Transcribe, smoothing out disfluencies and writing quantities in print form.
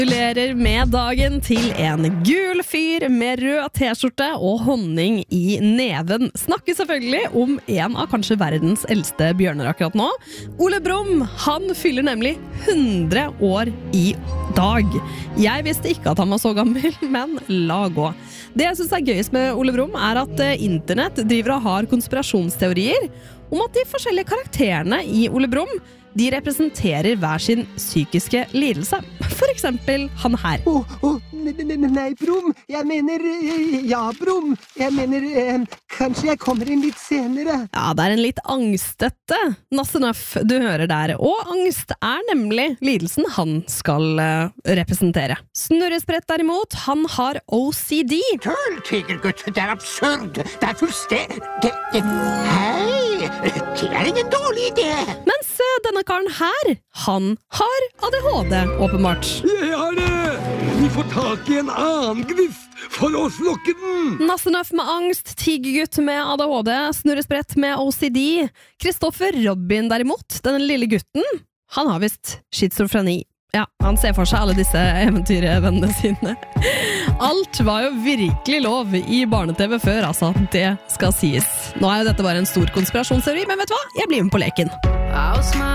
Gratulerer med dagen til en gul fyr med rød t-skjorte og honning i neven. Snakker selvfølgelig om en av kanskje verdens eldste bjørner akkurat nå. Ole Brumm, han fyller nemlig 100 år i dag. Jeg visste ikke at han var så gammel, men la gå. Det jeg synes er gøyest med Ole Brumm er at internett driver og har konspirasjonsteorier om at de forskjellige karakterene i Ole Brumm de representerer hver sin psykiske lidelse. For eksempel han her. Nei, Brumm. Jeg mener, ja, Brumm. Jeg mener, kanskje jeg kommer inn litt senere. Ja, det er en litt angstete Nasse Nøff du hører der. Og angst er nemlig lidelsen han skal representere. Snurresprett derimot, han har OCD. Tøl, tigergutt, det er absurd. Det er fullstendig... Hei, det er ingen dårlig idé. Mens denne karen her, han har ADHD, åpenbart. Jeg har det! Vi får tak i en annen gnist for å slokke den! Nasse Nøff med angst, tigergutt med ADHD, snurresprett med OCD. Kristoffer Robin derimot, den lille gutten, han har vist schizofreni. Ja, han ser for seg alle disse eventyrvennene sine. Alt var jo virkelig lov i barne-TV før, altså. Det skal sies. Nå er jo dette bare en stor konspirasjonsteori, men vet du hva? Jeg blir med på leken.